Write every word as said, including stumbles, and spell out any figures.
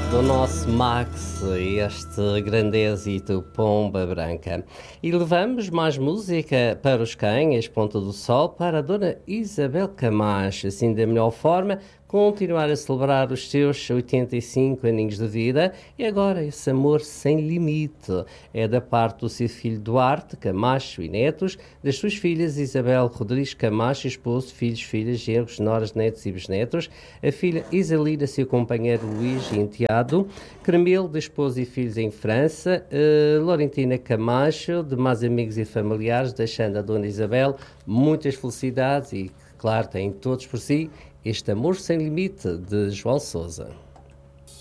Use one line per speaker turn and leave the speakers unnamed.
do nosso Max, este grandezito Pomba Branca. E levamos mais música para os cães, Ponta do Sol, para a Dona Isabel Camacho, assim da melhor forma, continuar a celebrar os seus oitenta e cinco aninhos de vida e agora esse amor sem limite. É da parte do seu filho Duarte Camacho e netos, das suas filhas Isabel Rodrigues Camacho, esposo, filhos, filhas, genros, noras, netos e bisnetos, a filha Isalina, seu companheiro Luís e enteado, Cremil, de esposo e filhos em França, uh, Laurentina Camacho, de mais amigos e familiares, deixando a Dona Isabel muitas felicidades e, claro, têm todos por si este amor sem limite de João Sousa.